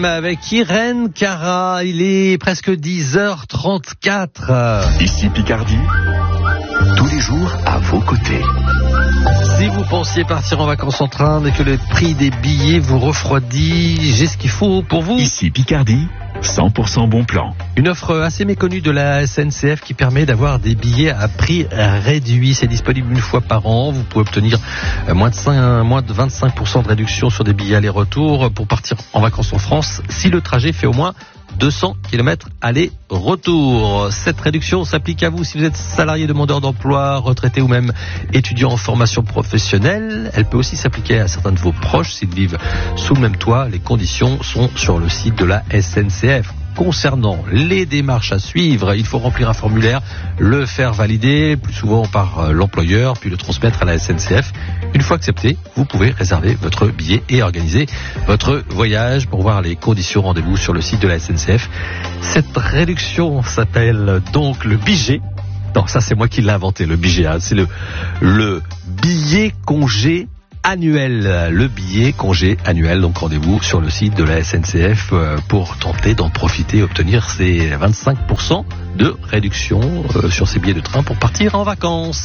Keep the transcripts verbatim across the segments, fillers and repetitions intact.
même avec Irène Cara. Il est presque dix heures trente-quatre. Ici Picardie, tous les jours à vos côtés. Si vous pensiez partir en vacances en train et que le prix des billets vous refroidit, j'ai ce qu'il faut pour vous. Ici Picardie, cent pour cent bon plan. Une offre assez méconnue de la S N C F qui permet d'avoir des billets à prix réduit. C'est disponible une fois par an. Vous pouvez obtenir moins de, cinq, moins de vingt-cinq pour cent de réduction sur des billets aller-retour pour partir en vacances en France si le trajet fait au moins deux cents kilomètres aller-retour. Cette réduction s'applique à vous si vous êtes salarié, demandeur d'emploi, retraité ou même étudiant en formation professionnelle. Elle peut aussi s'appliquer à certains de vos proches s'ils vivent sous le même toit. Les conditions sont sur le site de la S N C F. Concernant les démarches à suivre, il faut remplir un formulaire, le faire valider, plus souvent par l'employeur, puis le transmettre à la S N C F. Une fois accepté, vous pouvez réserver votre billet et organiser votre voyage. Pour voir les conditions, rendez-vous sur le site de la S N C F. Cette réduction s'appelle donc le B G. Non, ça c'est moi qui l'ai inventé, le B G A. C'est le, le billet congé annuel, le billet congé annuel. Donc rendez-vous sur le site de la S N C F pour tenter d'en profiter et obtenir ces vingt-cinq pour cent de réduction sur ces billets de train pour partir en vacances.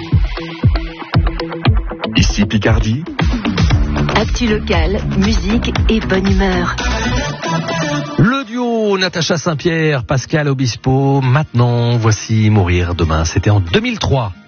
Ici Picardie. Actu locale, musique et bonne humeur. Le duo Natacha Saint-Pierre, Pascal Obispo. Maintenant, voici Mourir demain. C'était en deux mille trois.